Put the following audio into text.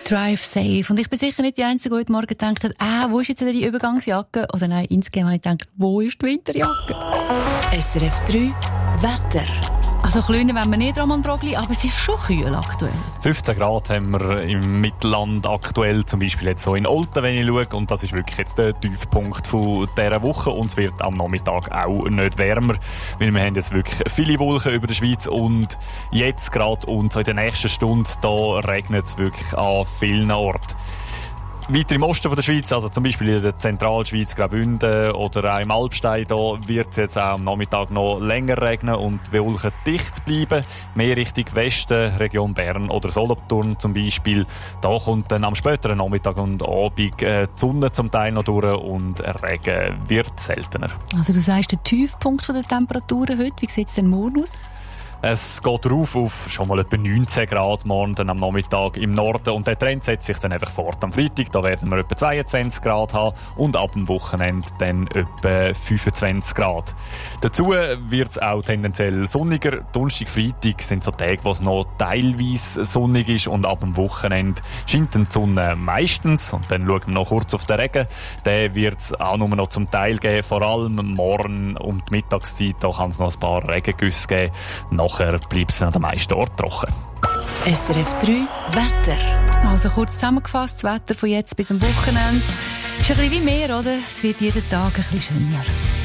Drive Safe. Und ich bin sicher nicht die Einzige, die heute Morgen gedacht hat, wo ist jetzt wieder die Übergangsjacke? Oder nein, insgesamt habe ich gedacht, wo ist die Winterjacke? SRF 3 Wetter. Also kleiner wollen wir nicht, Roman Brogli, aber es ist schon kühl aktuell. 15 Grad haben wir im Mittelland aktuell, zum Beispiel jetzt so in Olten, wenn ich schaue. Und das ist wirklich jetzt der Tiefpunkt von dieser Woche. Und es wird am Nachmittag auch nicht wärmer, weil wir haben jetzt wirklich viele Wolken über der Schweiz. Und jetzt gerade und so in der nächsten Stunde, da regnet es wirklich an vielen Orten. Weiter im Osten von der Schweiz, also zum Beispiel in der Zentralschweiz, Graubünden oder auch im Alpstein, da wird es jetzt auch am Nachmittag noch länger regnen und die Wolken dicht bleiben. Mehr Richtung Westen, Region Bern oder Solothurn zum Beispiel. Da kommt dann am späteren Nachmittag und Abend die Sonne zum Teil noch durch und Regen wird seltener. Also du sagst, der Tiefpunkt der Temperaturen heute, wie sieht es denn morgen aus? Es geht rauf auf schon mal etwa 19 Grad morgen dann am Nachmittag im Norden. Und der Trend setzt sich dann einfach fort am Freitag. Da werden wir etwa 22 Grad haben und ab dem Wochenende dann etwa 25 Grad. Dazu wird es auch tendenziell sonniger. Donnerstag, Freitag sind so Tage, wo es noch teilweise sonnig ist. Und ab dem Wochenende scheint die Sonne meistens. Und dann schauen wir noch kurz auf den Regen. Den wird es auch nur noch zum Teil geben. Vor allem morgen um die Mittagszeit. Da kann es noch ein paar Regengüsse geben. Nachher bleibt es an den meisten Orten trocken. SRF 3 Wetter. Also kurz zusammengefasst, das Wetter von jetzt bis am Wochenende ist ein bisschen wie mehr, oder? Es wird jeden Tag ein bisschen schöner.